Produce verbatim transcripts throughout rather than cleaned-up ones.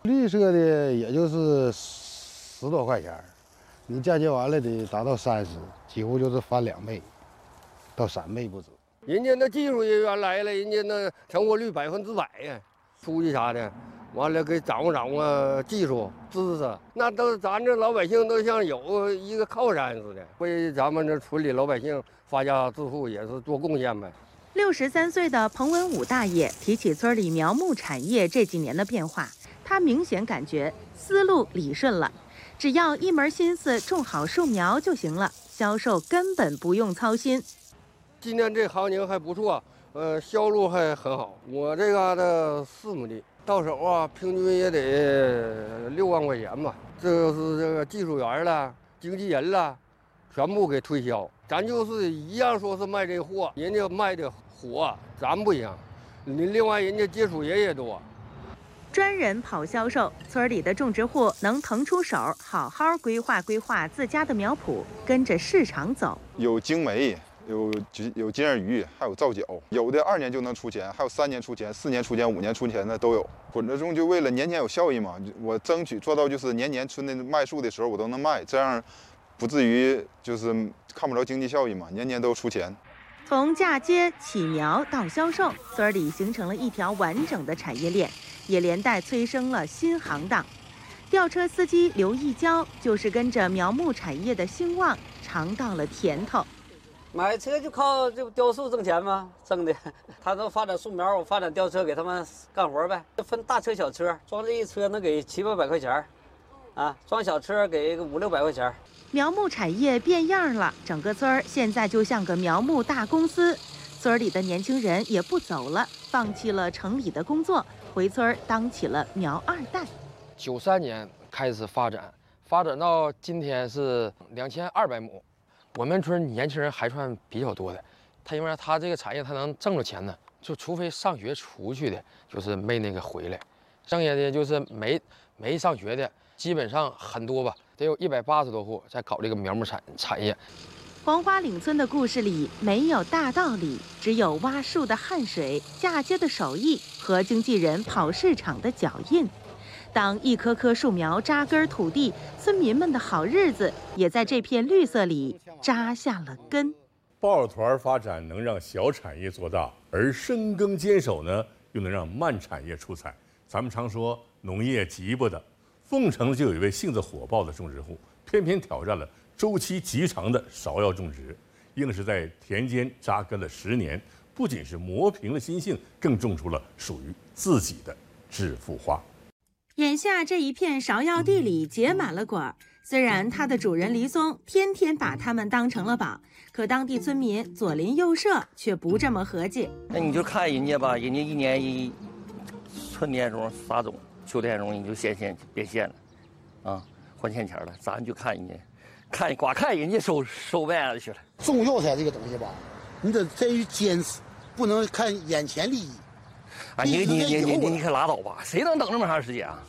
绿色的也就是十多块钱，你嫁接完了得达到三十，几乎就是翻两倍到三倍不止。人家那技术人员来了，人家那成活率百分之百呀，书记啥的，完了给掌握掌握技术知识，那都咱这老百姓都像有一个靠山似的，为咱们这村里老百姓发家致富也是做贡献呗。 六十三岁的彭文武大爷提起村里苗木产业这几年的变化，他明显感觉思路理顺了，只要一门心思种好树苗就行了，销售根本不用操心。 今年这行情还不错，呃，销路还很好。我这嘎达四亩地，到手啊，平均也得六万块钱吧。这就是这个技术员啦、经纪人啦，全部给推销。咱就是一样说是卖这货，人家卖的火，咱不一样。你另外人家接触人也多。 专人跑销售，村里的种植户能腾出手，好好规划规划自家的苗圃，跟着市场走。 有精煤。有有金耳鱼，还有皂角，有的二年就能出钱，还有三年出钱、四年出钱、五年出钱的都有。混着种就为了年年有效益嘛，我争取做到就是年年春的卖树的时候我都能卖，这样不至于就是看不着经济效益嘛，年年都出钱。 从嫁接、起苗到销售，村里形成了一条完整的产业链，也连带催生了新行当。吊车司机刘义娇就是跟着苗木产业的兴旺尝到了甜头。 买车就靠这雕树挣钱吗？挣的，他都发展树苗，我发展吊车给他们干活呗。分大车小车，装这一车能给七八百块钱，啊，装小车给个五六百块钱。 苗木产业变样了，整个村儿现在就像个苗木大公司。村里的年轻人也不走了，放弃了城里的工作，回村当起了苗二代。 九三年开始发展，发展到今天是两千二百亩。我们村年轻人还算比较多的，他因为他这个产业他能挣着钱呢，就除非上学出去的，就是没那个回来，剩下的就是没没上学的，基本上很多吧，得有一百八十多户在搞这个苗木产产业。 黄花岭村的故事里没有大道理，只有挖树的汗水、嫁接的手艺和经纪人跑市场的脚印。当一棵棵树苗扎根土地，村民们的好日子也在这片绿色里扎下了根。 抱团发展能让小产业做大，而深耕坚守呢，又能让慢产业出彩。咱们常说农业急不得，凤城就有一位性子火爆的种植户，偏偏挑战了周期极长的芍药种植，硬是在田间扎根了十年，不仅是磨平了心性，更种出了属于自己的致富花。 眼下这一片芍药地里结满了果儿，虽然它的主人黎松天天把它们当成了宝，可当地村民左邻右舍却不这么合计。 那你就看人家吧，人家一年一春天中撒种，秋天中你就显现变现了，啊，还钱钱了。咱就看人家，看光看人家收收麦子去了。 种药材这个东西吧，你得在于坚持，不能看眼前利益。 啊，你你你你你可拉倒吧，谁能等这么长时间啊？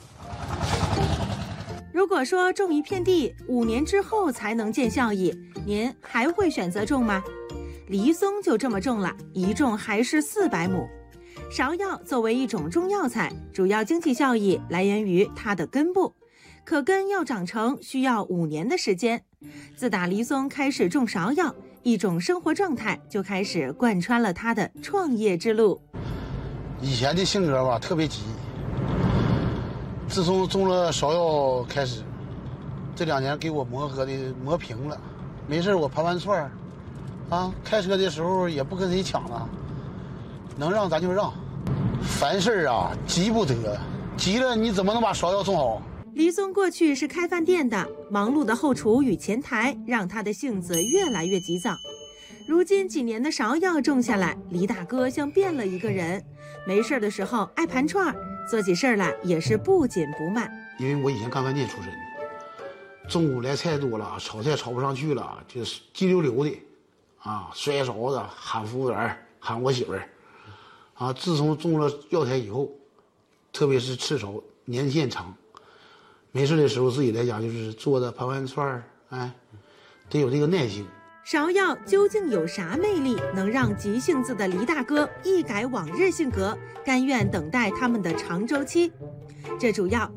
如果说种一片地五年之后才能见效益，您还会选择种吗？黎松就这么种了，一种还是四百亩。芍药作为一种中药材，主要经济效益来源于它的根部，可根要长成需要五年的时间。自打黎松开始种芍药，一种生活状态就开始贯穿了他的创业之路。 以前的性格吧特别急，自从种了芍药开始，这两年给我磨合的磨平了。没事我盘盘串儿，啊，开车的时候也不跟谁抢了，能让咱就让。凡事啊急不得，急了你怎么能把芍药种好？ 黎松过去是开饭店的，忙碌的后厨与前台让他的性子越来越急躁。如今几年的芍药种下来，黎大哥像变了一个人。没事的时候爱盘串，做起事来也是不紧不慢。 因为我以前干饭店出身，中午来菜多了，炒菜炒不上去了，就是急溜溜的，啊，摔勺子，喊服务员，喊我媳妇儿，啊，自从种了药材以后，特别是赤芍年限长，没事的时候自己在家就是做的盘盘串，哎，得有这个耐性。 芍药究竟有啥魅力，能让急性子的黎大哥一改往日性格，甘愿等待他们的长周期？这主要